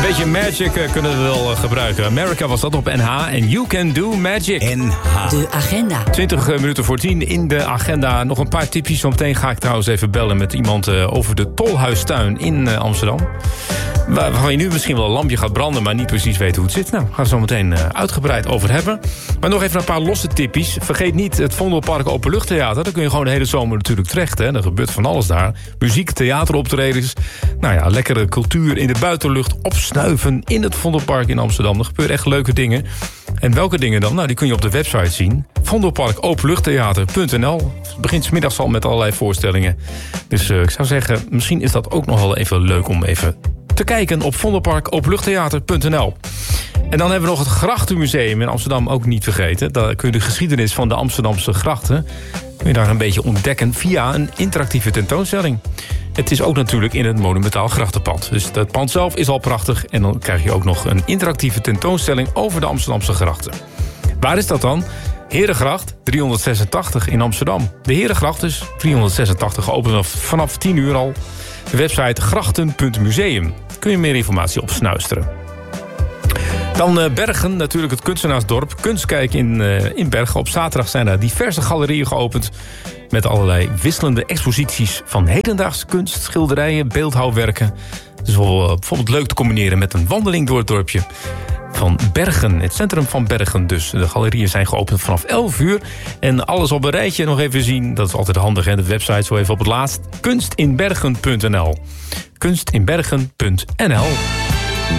Beetje magic kunnen we wel gebruiken. America was dat op NH en You Can Do Magic. NH. De agenda. 20 minuten voor 10 in de agenda. Nog een paar tipjes. Zometeen ga ik trouwens even bellen met iemand over de Tolhuistuin in Amsterdam. Waarvan je nu misschien wel een lampje gaat branden, maar niet precies weet hoe het zit. Nou, gaan we zo meteen uitgebreid over hebben. Maar nog even een paar losse tipjes. Vergeet niet het Vondelpark Openluchttheater. Daar kun je gewoon de hele zomer natuurlijk terecht. Hè. Er gebeurt van alles daar. Muziek, theateroptredens. Nou ja, lekkere cultuur in de buitenlucht. Opsnuiven in het Vondelpark in Amsterdam. Er gebeuren echt leuke dingen. En welke dingen dan? Nou, die kun je op de website zien. Vondelparkopenluchttheater.nl. Het begint 's middags al met allerlei voorstellingen. Dus ik zou zeggen, misschien is dat ook nog wel even leuk om even te kijken op vondelparkopenluchttheater.nl. En dan hebben we nog het Grachtenmuseum in Amsterdam ook niet vergeten. Daar kun je de geschiedenis van de Amsterdamse grachten kun je daar een beetje ontdekken via een interactieve tentoonstelling. Het is ook natuurlijk in het monumentaal grachtenpand. Dus het pand zelf is al prachtig. En dan krijg je ook nog een interactieve tentoonstelling over de Amsterdamse grachten. Waar is dat dan? Herengracht 386 in Amsterdam. De Herengracht is 386, geopend vanaf 10 uur al. De website grachten.museum. Kun je meer informatie op snuisteren. Dan Bergen, natuurlijk het kunstenaarsdorp. Kunstkijk in Bergen. Op zaterdag zijn er diverse galerieën geopend met allerlei wisselende exposities van hedendaagse kunst, schilderijen, beeldhouwwerken. Het is wel bijvoorbeeld leuk te combineren met een wandeling door het dorpje van Bergen, het centrum van Bergen dus. De galerieën zijn geopend vanaf 11 uur. En alles op een rijtje nog even zien. Dat is altijd handig, hè? De website zo even op het laatst. Kunstinbergen.nl. Kunstinbergen.nl.